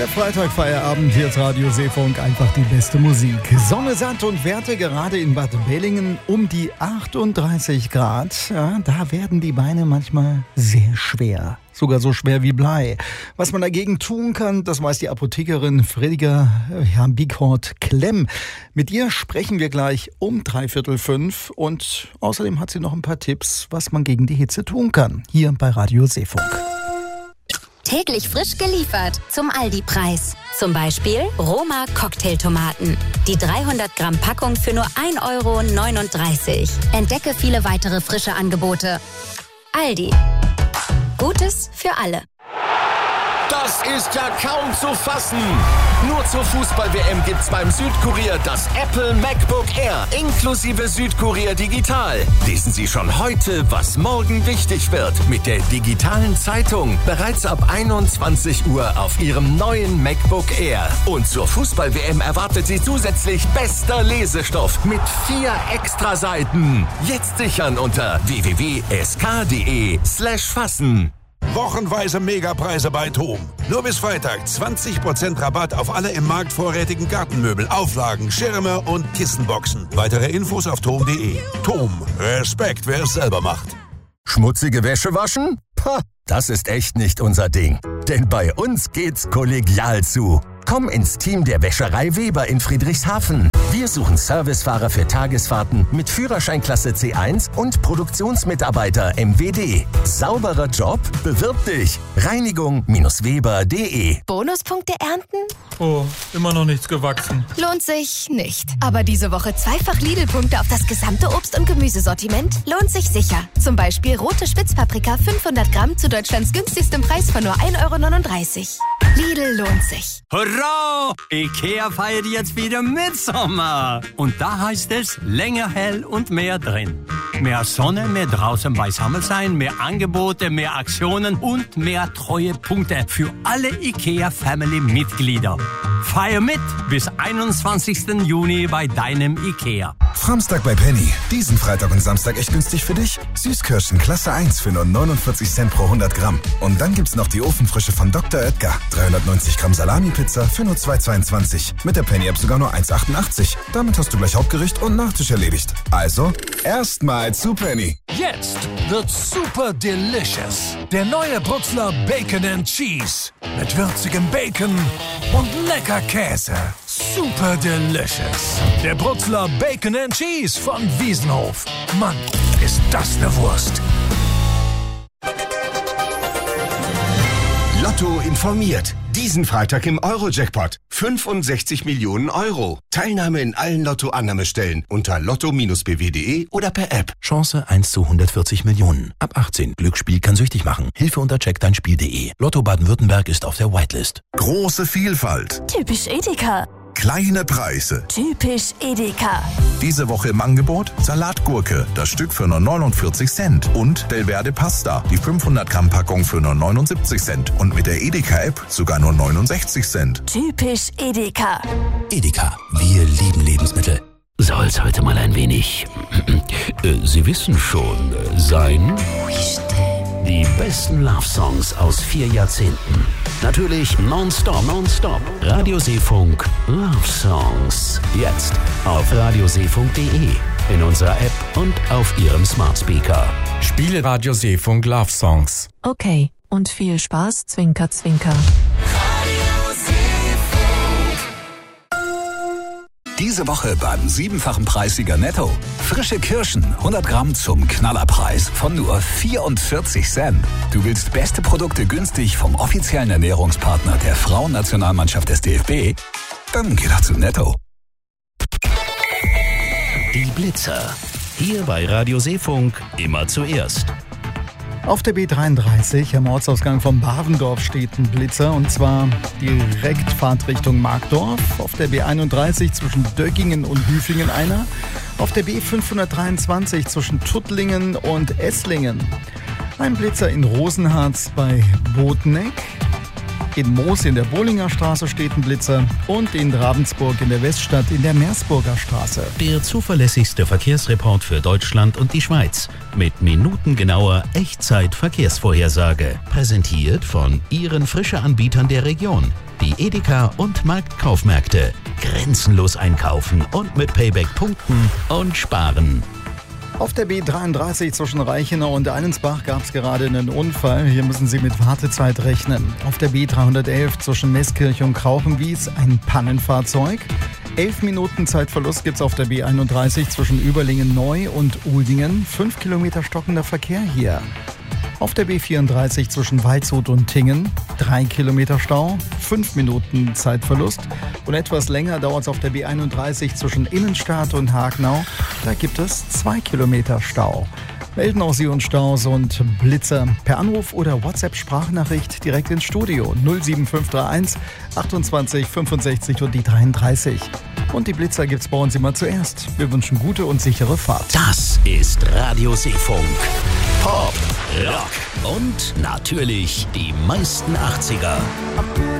Der Freitagfeierabend, hier ist Radio Seefunk, einfach die beste Musik. Sonne, Sand und Werte gerade in Bad Bellingen um die 38 Grad. Ja, da werden die Beine manchmal sehr schwer. Sogar so schwer wie Blei. Was man dagegen tun kann, das weiß die Apothekerin Friediger Bighort-Klemm. Mit ihr sprechen wir gleich um 4:45 und außerdem hat sie noch ein paar Tipps, was man gegen die Hitze tun kann. Hier bei Radio Seefunk. Täglich frisch geliefert zum Aldi-Preis. Zum Beispiel Roma Cocktailtomaten. Die 300 Gramm Packung für nur 1,39 €. Entdecke viele weitere frische Angebote. Aldi. Gutes für alle. Das ist ja kaum zu fassen. Nur zur Fußball-WM gibt's beim Südkurier das Apple MacBook Air inklusive Südkurier Digital. Lesen Sie schon heute, was morgen wichtig wird mit der digitalen Zeitung. Bereits ab 21 Uhr auf Ihrem neuen MacBook Air. Und zur Fußball-WM erwartet Sie zusätzlich bester Lesestoff mit 4 Extraseiten. Jetzt sichern unter www.sk.de/fassen. Wochenweise Megapreise bei TOM. Nur bis Freitag 20% Rabatt auf alle im Markt vorrätigen Gartenmöbel, Auflagen, Schirme und Kissenboxen. Weitere Infos auf tom.de. TOM. Respekt, wer es selber macht. Schmutzige Wäsche waschen? Pah, das ist echt nicht unser Ding. Denn bei uns geht's kollegial zu. Komm ins Team der Wäscherei Weber in Friedrichshafen. Wir suchen Servicefahrer für Tagesfahrten mit Führerscheinklasse C1 und Produktionsmitarbeiter MWD. Sauberer Job? Bewirb dich. Reinigung-weber.de. Bonuspunkte ernten? Oh, immer noch nichts gewachsen. Lohnt sich nicht. Aber diese Woche zweifach Lidl-Punkte auf das gesamte Obst- und Gemüsesortiment lohnt sich sicher. Zum Beispiel rote Spitzpaprika 500 Gramm zu Deutschlands günstigstem Preis von nur 1,39 €. Lidl lohnt sich. Hurra! Ikea feiert jetzt wieder Mitsommer. Und da heißt es, länger hell und mehr drin. Mehr Sonne, mehr draußen beisammen sein, mehr Angebote, mehr Aktionen und mehr Treuepunkte für alle Ikea-Family-Mitglieder. Feier mit bis 21. Juni bei deinem Ikea. Samstag bei Penny. Diesen Freitag und Samstag echt günstig für dich. Süßkirschen Klasse 1 für nur 49 Cent pro 100 Gramm. Und dann gibt's noch die Ofenfrische von Dr. Oetker. 390 Gramm Salami-Pizza für nur 2,22. Mit der Penny-App sogar nur 1,88. Damit hast du gleich Hauptgericht und Nachtisch erledigt. Also, erstmal zu Penny. Jetzt wird super delicious. Der neue Brutzler Bacon and Cheese. Mit würzigem Bacon und lecker Käse. Super delicious. Der Brutzler Bacon and Cheese von Wiesenhof. Mann, ist das eine Wurst. Lotto informiert. Diesen Freitag im Euro-Jackpot. 65 Millionen Euro. Teilnahme in allen Lotto-Annahmestellen unter lotto-bw.de oder per App. Chance 1 zu 140 Millionen. Ab 18. Glücksspiel kann süchtig machen. Hilfe unter checkdeinspiel.de. Lotto Baden-Württemberg ist auf der Whitelist. Große Vielfalt. Typisch Edeka. Kleine Preise. Typisch Edeka. Diese Woche im Angebot Salatgurke, das Stück für nur 49 Cent. Und Delverde Pasta, die 500 Gramm Packung für nur 79 Cent. Und mit der Edeka-App sogar nur 69 Cent. Typisch Edeka. Edeka, wir lieben Lebensmittel. Soll's heute mal ein wenig, Sie wissen schon, sein? Die besten Love-Songs aus 4 Jahrzehnten. Natürlich nonstop. Radio Seefunk Love Songs. Jetzt auf radioseefunk.de, in unserer App und auf Ihrem Smart Speaker. Spiele Radio Seefunk Love Songs. Okay, und viel Spaß, Zwinker, Zwinker. Diese Woche beim 7-fachen Preissieger Netto. Frische Kirschen, 100 Gramm zum Knallerpreis von nur 44 Cent. Du willst beste Produkte günstig vom offiziellen Ernährungspartner der Frauennationalmannschaft des DFB? Dann geh doch zu Netto. Die Blitzer. Hier bei Radio Seefunk immer zuerst. Auf der B33 am Ortsausgang von Bavendorf steht ein Blitzer und zwar direkt Fahrtrichtung Markdorf. Auf der B31 zwischen Döggingen und Hüfingen einer. Auf der B523 zwischen Tuttlingen und Esslingen. Ein Blitzer in Rosenharz bei Botneck. In Moos in der Bohlinger Straße steht ein Blitzer und in Ravensburg in der Weststadt in der Meersburger Straße. Der zuverlässigste Verkehrsreport für Deutschland und die Schweiz. Mit minutengenauer Echtzeit-Verkehrsvorhersage. Präsentiert von Ihren Frische-Anbietern der Region. Die Edeka und Marktkaufmärkte. Grenzenlos einkaufen und mit Payback punkten und sparen. Auf der B33 zwischen Reichenau und Allensbach gab es gerade einen Unfall. Hier müssen Sie mit Wartezeit rechnen. Auf der B311 zwischen Meßkirch und Krauchenwies ein Pannenfahrzeug. 11 Minuten Zeitverlust gibt es auf der B31 zwischen Überlingen-Neu und Uldingen. 5 Kilometer stockender Verkehr hier. Auf der B34 zwischen Waldshut und Tingen 3 Kilometer Stau, 5 Minuten Zeitverlust. Und etwas länger dauert es auf der B31 zwischen Innenstadt und Hagenau. Da gibt es 2 Kilometer Stau. Melden auch Sie uns Staus und Blitzer per Anruf oder WhatsApp-Sprachnachricht direkt ins Studio 07531 28 65 und die 33. Und die Blitzer gibt's bei uns immer zuerst. Wir wünschen gute und sichere Fahrt. Das ist Radio Seefunk. Pop, Rock und natürlich die meisten 80er.